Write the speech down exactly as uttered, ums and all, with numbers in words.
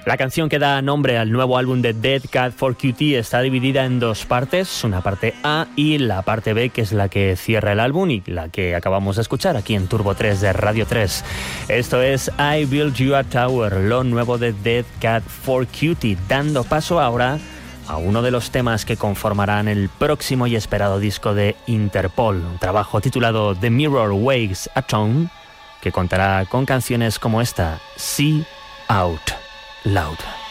La canción que da nombre al nuevo álbum de Dead Cat for Cutie está dividida en dos partes, una parte A y la parte B, que es la que cierra el álbum y la que acabamos de escuchar aquí en Turbo tres de Radio tres. Esto es I Built You a Tower, lo nuevo de Dead Cat for Cutie, dando paso ahora a uno de los temas que conformarán el próximo y esperado disco de Interpol, un trabajo titulado The Mirror Wakes a Tone, que contará con canciones como esta, See Out Loud.